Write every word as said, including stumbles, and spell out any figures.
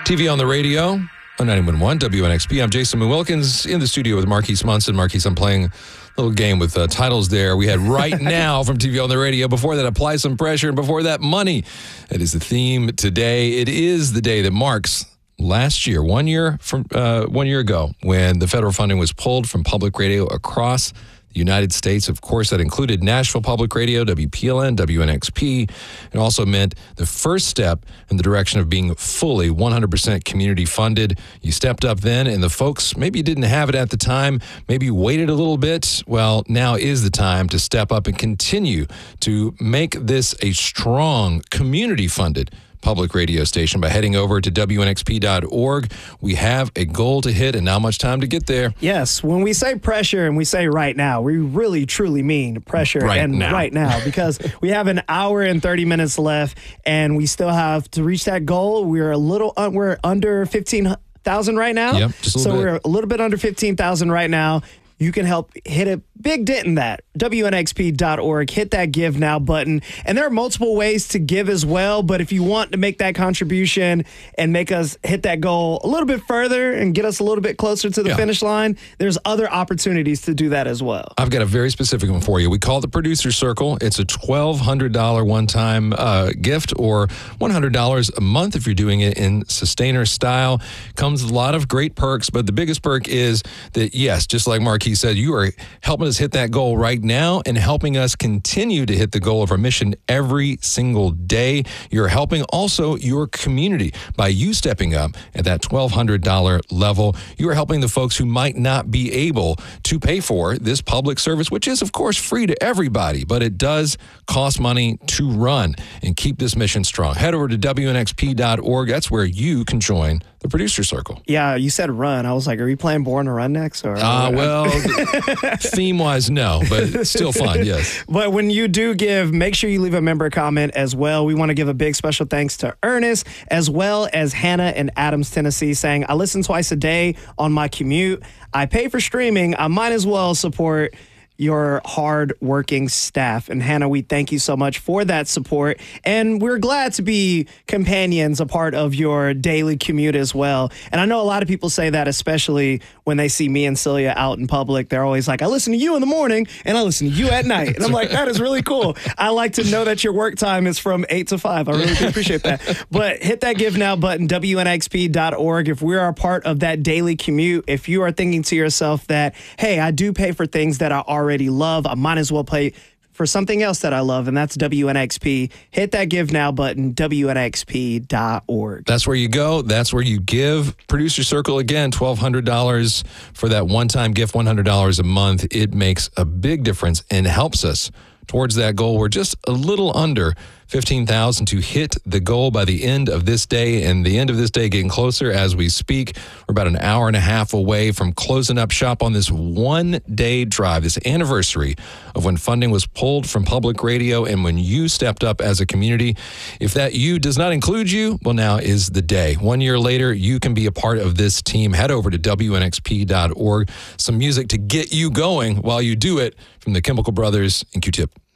T V on the radio on ninety-one point one W N X P. I'm Jason Wilkins in the studio with Marquise Munson. Marquise, I'm playing a little game with uh, titles there. We had Right Now from T V on the radio. Before that, Apply Some Pressure. And before that, Money. That is the theme today. It is the day that marks last year, one year from uh, one year ago, when the federal funding was pulled from public radio across the United States. Of course, that included Nashville Public Radio, W P L N, W N X P. It also meant the first step in the direction of being fully one hundred percent community funded. You stepped up then, and the folks, maybe you didn't have it at the time, maybe you waited a little bit. Well, now is the time to step up and continue to make this a strong community funded public radio station by heading over to W N X P dot org. We have a goal to hit and not much time to get there. Yes, when we say pressure and we say right now, we really truly mean pressure right and now. right now, because we have an hour and thirty minutes left and we still have to reach that goal. We're a little, uh, we're under fifteen thousand right now. Yep, just a little so bit. we're a little bit under fifteen thousand right now. You can help hit a big dent in that. W N X P dot org. Hit that Give Now button. And there are multiple ways to give as well. But if you want to make that contribution and make us hit that goal a little bit further and get us a little bit closer to the Yeah. finish line, there's other opportunities to do that as well. I've got a very specific one for you. We call it the Producer Circle. It's a twelve hundred dollars one-time uh, gift, or one hundred dollars a month if you're doing it in sustainer style. Comes with a lot of great perks, but the biggest perk is that, yes, just like Marquis said, you are helping us hit that goal right now and helping us continue to hit the goal of our mission every single day. You're helping also your community by you stepping up at that twelve hundred dollars level. You are helping the folks who might not be able to pay for this public service, which is, of course, free to everybody, but it does cost money to run and keep this mission strong. Head over to W N X P dot org. That's where you can join the Producer Circle. Yeah, you said run. I was like, are we playing Born to Run next? Or Ah, uh, well, theme-wise, no, but still fun, yes. But when you do give, make sure you leave a member comment as well. We want to give a big special thanks to Ernest, as well as Hannah in Adams, Tennessee, saying, I listen twice a day on my commute. I pay for streaming. I might as well support your hard-working staff. And Hannah, we thank you so much for that support. And we're glad to be companions, a part of your daily commute as well. And I know a lot of people say that, especially when they see me and Celia out in public. They're always like, I listen to you in the morning and I listen to you at night. And I'm like, that is really cool. I like to know that your work time is from eight to five. I really do appreciate that. But hit that Give Now button, W N X P dot org. If we are a part of that daily commute, if you are thinking to yourself that, hey, I do pay for things that I already love, I might as well pay for something else that I love, and that's W N X P. Hit that Give Now button, W N X P dot org. That's where you go. That's where you give. Producer Circle, again, twelve hundred dollars for that one-time gift, one hundred dollars a month. It makes a big difference and helps us towards that goal. We're just a little under fifteen thousand to hit the goal by the end of this day, and the end of this day getting closer as we speak. We're about an hour and a half away from closing up shop on this one-day drive, this anniversary of when funding was pulled from public radio and when you stepped up as a community. If that you does not include you, well, now is the day. One year later, you can be a part of this team. Head over to W N X P dot org. Some music to get you going while you do it from the Chemical Brothers and Q-Tip.